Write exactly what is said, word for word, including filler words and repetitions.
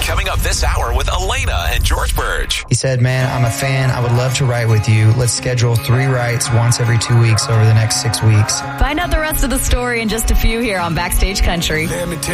Coming up this hour with Elena and George Burge. He said, man, I'm a fan. I would love to write with you. Let's schedule three writes once every two weeks over the next six weeks. Find out the rest of the story in just a few here on Backstage Country. Let me tell